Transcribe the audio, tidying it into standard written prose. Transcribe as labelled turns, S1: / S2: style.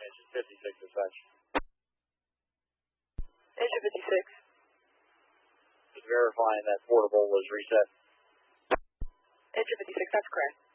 S1: engine 56 dispatch.
S2: Engine 56.
S1: Just verifying that portable was reset.
S2: Engine 56, that's correct.